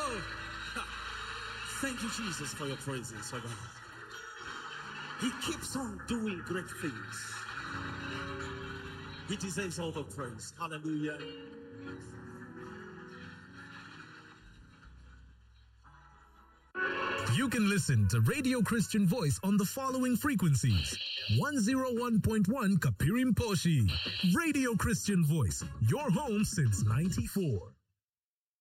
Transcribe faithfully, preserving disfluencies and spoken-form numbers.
Oh, thank you, Jesus, for your praises, oh God. He keeps on doing great things. He deserves all the praise. Hallelujah. You can listen to Radio Christian Voice on the following frequencies. one oh one point one Kapirimposhi. Radio Christian Voice, your home since ninety-four.